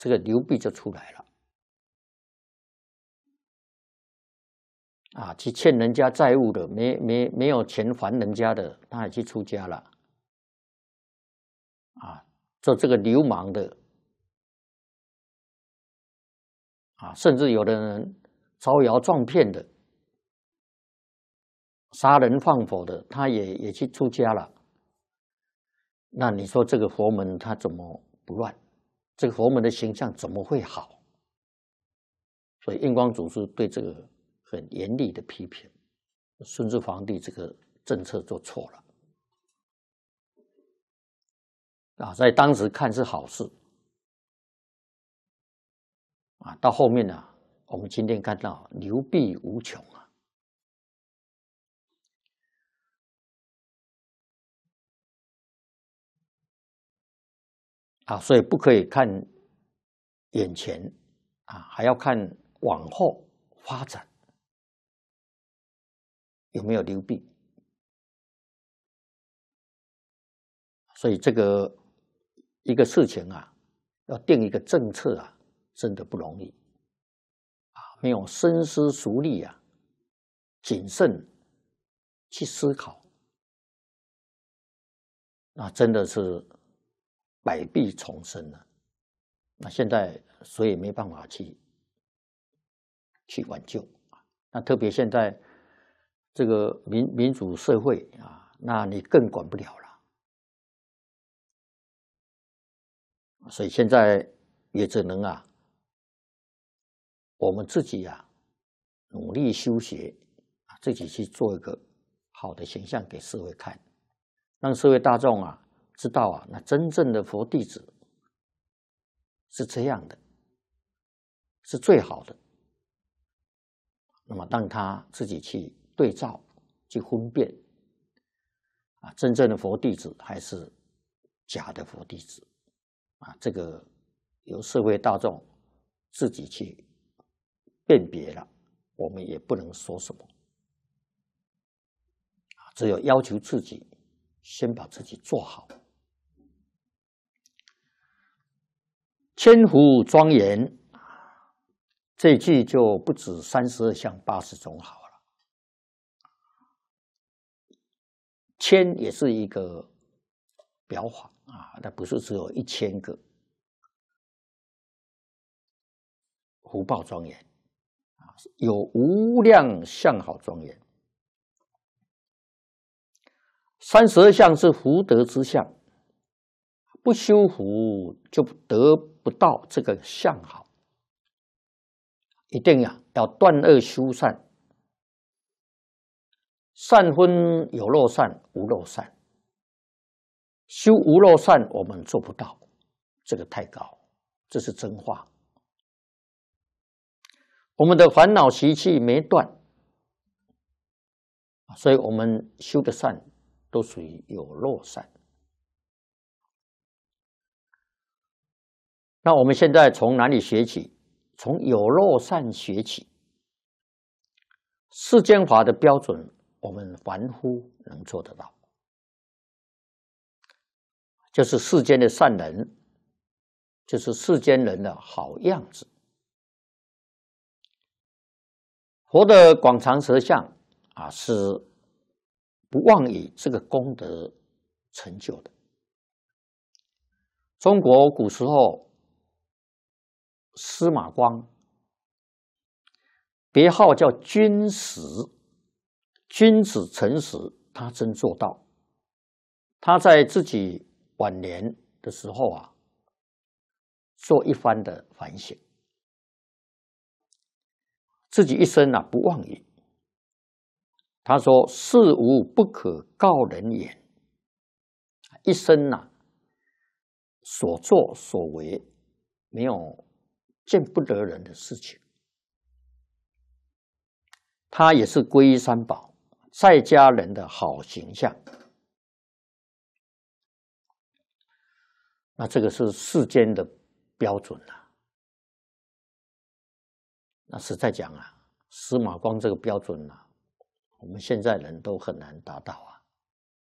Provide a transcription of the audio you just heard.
这个流弊就出来了。啊，去欠人家债务的，没有钱还人家的，他也去出家了。啊，做这个流氓的，啊，甚至有的人招摇撞骗的，杀人放火的，他也去出家了。那你说这个佛门他怎么不乱？这个佛门的形象怎么会好？所以印光祖师对这个很严厉的批评，顺治皇帝这个政策做错了。啊，在当时看是好事，啊，到后面呢，我们今天看到流弊无穷啊。啊，所以不可以看眼前，啊，还要看往后发展有没有流弊。所以这个一个事情啊，要定一个政策啊，真的不容易啊，没有深思熟虑啊，谨慎去思考，那真的是百弊丛生了。那现在所以没办法去挽救。那特别现在这个民主社会啊，那你更管不了了。所以现在也只能啊，我们自己啊努力修学，自己去做一个好的形象给社会看，让社会大众啊知道啊，那真正的佛弟子是这样的，是最好的。那么让他自己去对照，去分辨啊，真正的佛弟子还是假的佛弟子啊，这个由社会大众自己去辨别了，我们也不能说什么啊，只有要求自己先把自己做好。千福庄严，这一句就不止32相80种好了。千也是一个表法啊，那不是只有1000个福报庄严啊，有无量相好庄严。32相是福德之相，不修福就得不到这个相好。一定要断恶修善，善分有漏善、无漏善。修无漏善我们做不到，这个太高，这是真话。我们的烦恼习气没断，所以我们修的善都属于有漏善。那我们现在从哪里学起？从有漏善学起。世间法的标准，我们凡夫能做得到，就是世间的善人，就是世间人的好样子。佛的广长舌相啊，是不忘以这个功德成就的。中国古时候司马光，别号叫君实，君子诚实，他真做到。他在自己晚年的时候啊，做一番的反省，自己一生啊不忘语。他说：“事无不可告人言。”一生所作所为没有见不得人的事情。他也是皈依三宝，在家人的好形象。那这个是世间的标准啊。那实在讲啊，司马光这个标准啊，我们现在人都很难达到啊。